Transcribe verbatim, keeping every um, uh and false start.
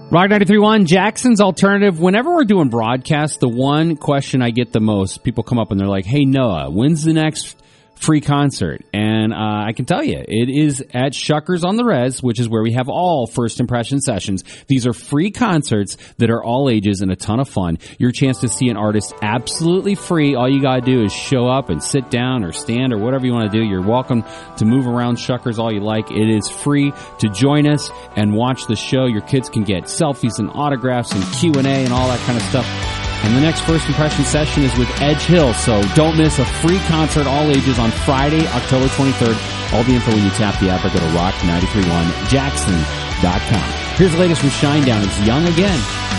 Rock ninety-three point one, Jackson's Alternative. Whenever we're doing broadcasts, the one question I get the most, people come up and they're like, hey, Noah, when's the next free concert? And uh, I can tell you, it is at Shuckers on the Res, which is where we have all First Impression sessions. These are free concerts that are all ages and a ton of fun. Your chance to see an artist absolutely free. All you got to do is show up and sit down or stand or whatever you want to do. You're welcome to move around Shuckers all you like. It is free to join us and watch the show. Your kids can get selfies and autographs and Q and A and all that kind of stuff. And the next First Impression session is with Edge Hill, so don't miss a free concert, all ages, on Friday, October twenty-third. All the info when you tap the app or go to rock nine three one jackson dot com. Here's the latest from Shinedown. It's Young Again.